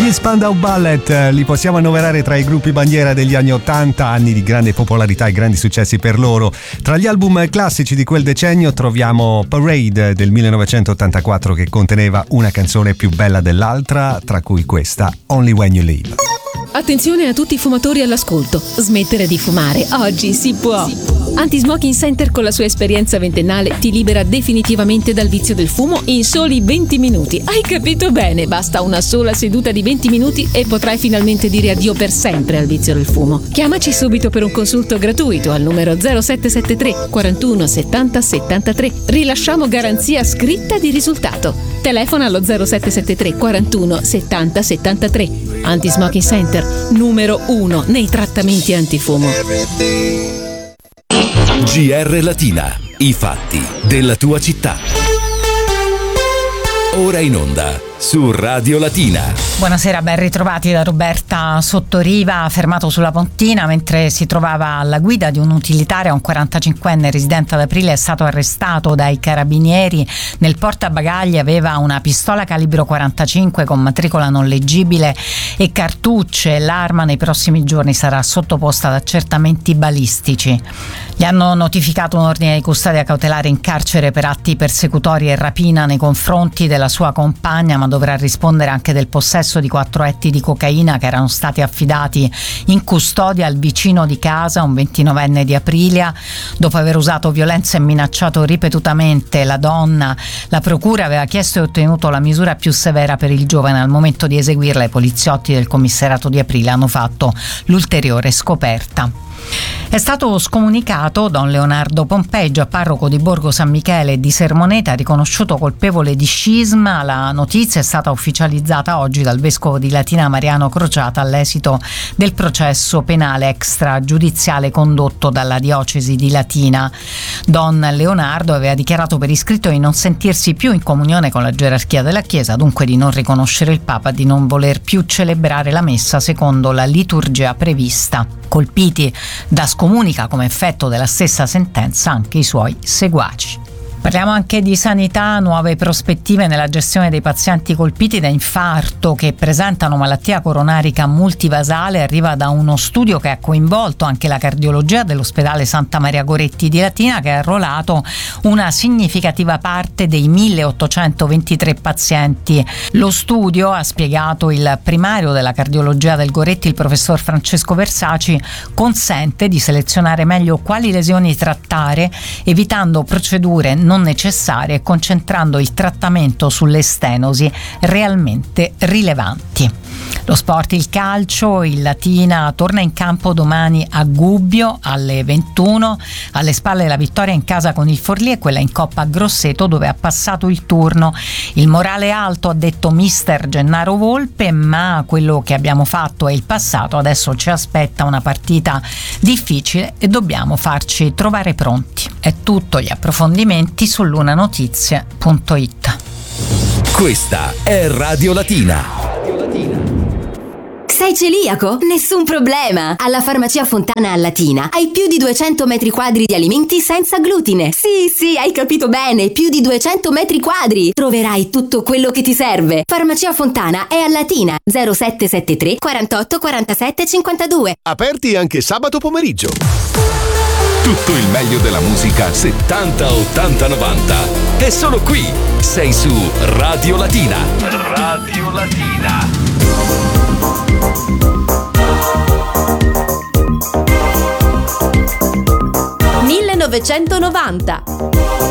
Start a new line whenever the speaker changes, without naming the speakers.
Gli Spandau Ballet li possiamo annoverare tra i gruppi bandiera degli anni 80, anni di grande popolarità e grandi successi per loro. Tra gli album classici di quel decennio troviamo Parade del 1984, che conteneva una canzone più bella dell'altra, tra cui questa, Only When You Leave.
Attenzione a tutti i fumatori all'ascolto, smettere di fumare oggi si può. Anti-Smoking Center, con la sua esperienza ventennale, ti libera definitivamente dal vizio del fumo in soli 20 minuti. Hai capito bene? Basta una sola seduta di 20 minuti e potrai finalmente dire addio per sempre al vizio del fumo. Chiamaci subito per un consulto gratuito al numero 0773 41 70 73. Rilasciamo garanzia scritta di risultato. Telefona allo 0773 41 70 73. Anti-Smoking Center, numero 1 nei trattamenti antifumo.
GR Latina, i fatti della tua città. Ora in onda su Radio Latina.
Buonasera, ben ritrovati da Roberta Sottoriva. Fermato sulla Pontina mentre si trovava alla guida di un utilitario, un 45enne residente ad Aprilia è stato arrestato dai carabinieri. Nel portabagagli aveva una pistola calibro 45 con matricola non leggibile e cartucce. L'arma nei prossimi giorni sarà sottoposta ad accertamenti balistici. Gli hanno notificato un ordine di custodia cautelare in carcere per atti persecutori e rapina nei confronti della sua compagna, ma dovrà rispondere anche del possesso di 4 etti di cocaina che erano stati affidati in custodia al vicino di casa, un 29enne di Aprilia. Dopo aver usato violenza e minacciato ripetutamente la donna, la procura aveva chiesto e ottenuto la misura più severa per il giovane. Al momento di eseguirla, i poliziotti del commissariato di Aprilia hanno fatto l'ulteriore scoperta. È stato scomunicato Don Leonardo Pompeggio, parroco di Borgo San Michele e di Sermoneta, riconosciuto colpevole di scisma. La notizia è stata ufficializzata oggi dal vescovo di Latina Mariano Crociata all'esito del processo penale extragiudiziale condotto dalla diocesi di Latina. Don Leonardo aveva dichiarato per iscritto di non sentirsi più in comunione con la gerarchia della Chiesa, dunque di non riconoscere il Papa, di non voler più celebrare la messa secondo la liturgia prevista. Colpiti da scomunica come effetto della stessa sentenza anche i suoi seguaci. Parliamo anche di sanità, nuove prospettive nella gestione dei pazienti colpiti da infarto che presentano malattia coronarica multivasale. Arriva da uno studio che ha coinvolto anche la cardiologia dell'ospedale Santa Maria Goretti di Latina, che ha arruolato una significativa parte dei 1823 pazienti. Lo studio, ha spiegato il primario della cardiologia del Goretti, il professor Francesco Versaci, consente di selezionare meglio quali lesioni trattare, evitando procedure non necessarie e concentrando il trattamento sulle stenosi realmente rilevanti. Lo sport, il calcio, il Latina torna in campo domani a Gubbio alle 21, alle spalle la vittoria in casa con il Forlì e quella in Coppa a Grosseto dove ha passato il turno. Il morale alto, ha detto mister Gennaro Volpe, ma quello che abbiamo fatto è il passato, adesso ci aspetta una partita difficile e dobbiamo farci trovare pronti. È tutto, gli approfondimenti su lunanotizie.it.
Questa è Radio Latina.
Sei celiaco? Nessun problema! Alla Farmacia Fontana a Latina hai più di 200 metri quadri di alimenti senza glutine. Sì, hai capito bene, più di 200 metri quadri! Troverai tutto quello che ti serve. Farmacia Fontana è a Latina, 0773 48 47 52.
Aperti anche sabato pomeriggio.
Tutto il meglio della musica 70, 80, 90 è solo qui. Sei su Radio Latina. Radio Latina.
1990.